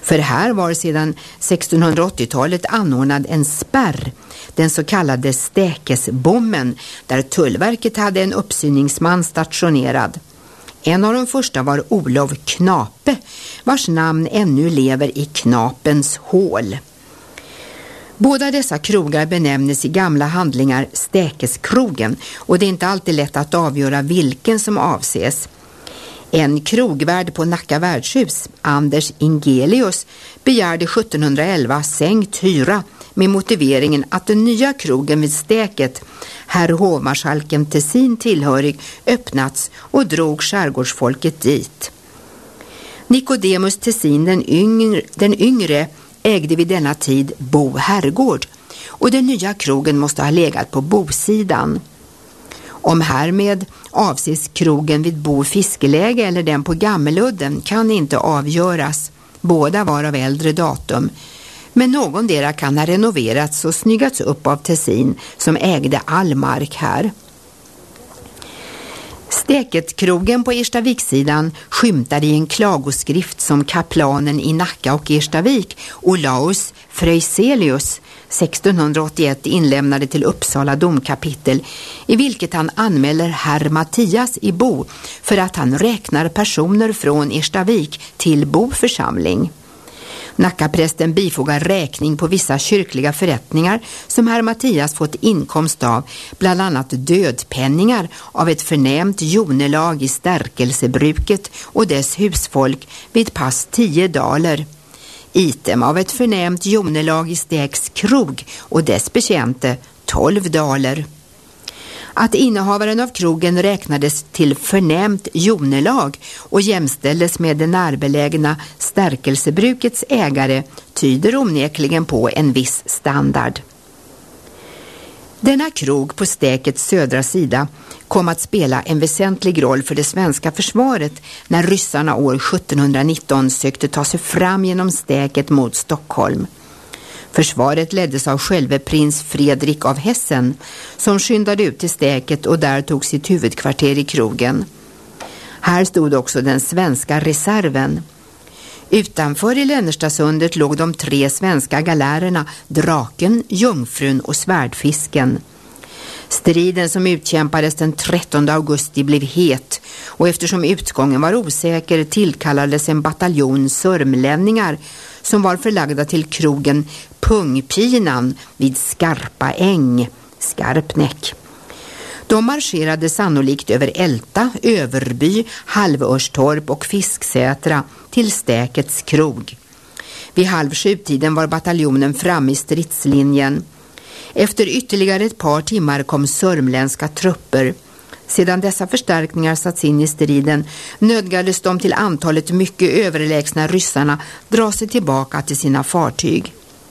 För här var sedan 1680-talet anordnad en spärr, den så kallade Stäkesbommen, där tullverket hade en uppsyningsman stationerad. En av de första var Olof Knape, vars namn ännu lever i Knapens hål. Båda dessa krogar benämnes i gamla handlingar Stäkeskrogen, och det är inte alltid lätt att avgöra vilken som avses. En krogvärd på Nacka värdshus, Anders Ingelius, begärde 1711 sänkt hyra med motiveringen att den nya krogen vid Stäket, herr hovmarskalken Tessin tillhörig, öppnats och drog skärgårdsfolket dit. Nikodemus Tessin den yngre ägde vid denna tid Bo herrgård, och den nya krogen måste ha legat på Bosidan. Om härmed avses krogen vid Bo fiskeläge eller den på Gammeludden kan inte avgöras. Båda var av äldre datum, men någon dera kan ha renoverats och snyggats upp av Tessin som ägde all mark här. Stäketkrogen på Erstavikssidan skymtar i en klagoskrift som kaplanen i Nacka och Erstavik, Olaus Fröjselius, 1681 inlämnade till Uppsala domkapitel, i vilket han anmäler herr Mattias i Bo för att han räknar personer från Erstavik till Bo församling. Nackaprästen bifogar räkning på vissa kyrkliga förrättningar som herr Mattias fått inkomst av, bland annat dödpenningar av ett förnämt jonelag i stärkelsebruket och dess husfolk vid pass 10 daler. Item av ett förnämt jonelag i Stäks krog och dess betjänte 12 daler. Att innehavaren av krogen räknades till förnämt jonelag och jämställdes med det närbelägna stärkelsebrukets ägare tyder onekligen på en viss standard. Denna krog på Stäkets södra sida kom att spela en väsentlig roll för det svenska försvaret när ryssarna år 1719 sökte ta sig fram genom Stäket mot Stockholm. Försvaret leddes av själve prins Fredrik av Hessen, som skyndade ut till Stäket och där tog sitt huvudkvarter i krogen. Här stod också den svenska reserven. Utanför i Lännerstasundet låg de 3 svenska galärerna Draken, Jungfrun och Svärdfisken. Striden som utkämpades den 13 augusti blev het, och eftersom utgången var osäker tillkallades en bataljon sörmlänningar som var förlagda till krogen Pungpinan vid Skarpa äng, Skarpnäck. De marscherade sannolikt över Älta, Överby, Halvörstorp och Fisksätra till Stäkets krog. Vid 6:30 var bataljonen framme i stridslinjen. Efter ytterligare ett par timmar kom sörmländska trupper. Sedan dessa förstärkningar satts in i striden nödgades de till antalet mycket överlägsna ryssarna dra sig tillbaka till sina fartyg.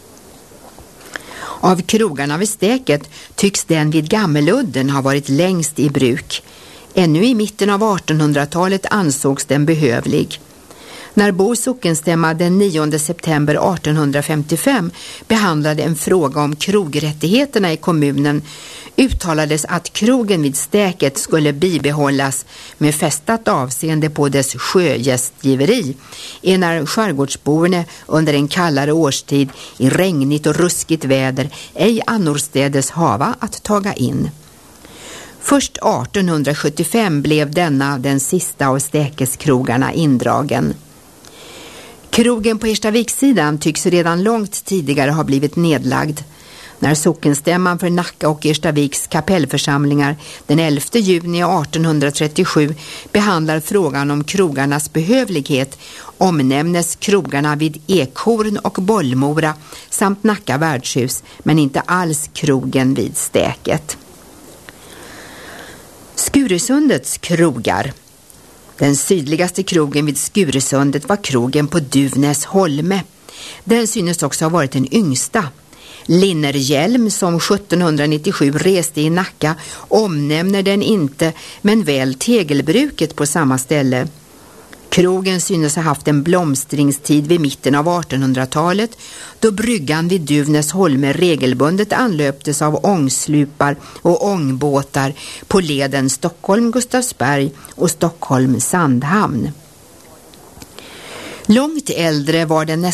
Av krogarna vid Stäket tycks den vid Gammeludden ha varit längst i bruk. Ännu i mitten av 1800-talet ansågs den behövlig. När Bo sockenstämma den 9 september 1855 behandlade en fråga om krogrättigheterna i kommunen uttalades att krogen vid Stäket skulle bibehållas med fästat avseende på dess sjögästgiveri, när skärgårdsborna under en kallare årstid i regnigt och ruskigt väder ej annorstädes hava att taga in. Först 1875 blev denna den sista av Stäkeskrogarna indragen. Krogen på Erstavikssidan tycks redan långt tidigare ha blivit nedlagd. När sockenstämman för Nacka och Erstaviks kapellförsamlingar den 11 juni 1837 behandlar frågan om krogarnas behövlighet omnämnes krogarna vid Ekhorn och Bollmora samt Nacka värdshus, men inte alls krogen vid Stäket. Skuresundets krogar. Den sydligaste krogen vid Skuresundet var krogen på Duvnäs Holme. Den synes också ha varit den yngsta. Linnerhjelm, som 1797 reste i Nacka, omnämner den inte, men väl tegelbruket på samma ställe. Krogen synes ha haft en blomstringstid vid mitten av 1800-talet, då bryggan vid Duvnäs Holme regelbundet anlöptes av ångslupar och ångbåtar på leden Stockholm-Gustavsberg och Stockholm-Sandhamn. Långt äldre var den